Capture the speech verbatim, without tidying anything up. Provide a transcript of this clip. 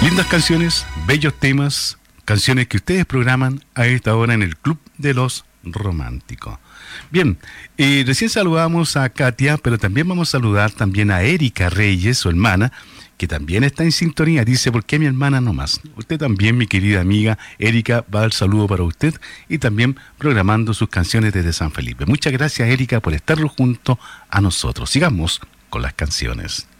Lindas canciones, bellos temas, canciones que ustedes programan a esta hora en el Club de los Románticos. Bien, eh, recién saludamos a Katia, pero también vamos a saludar también a Erika Reyes, su hermana, que también está en sintonía. Dice, ¿por qué mi hermana no más? Usted también, mi querida amiga Erika, va el saludo para usted y también programando sus canciones desde San Felipe. Muchas gracias, Erika, por estar junto a nosotros. Sigamos con las canciones.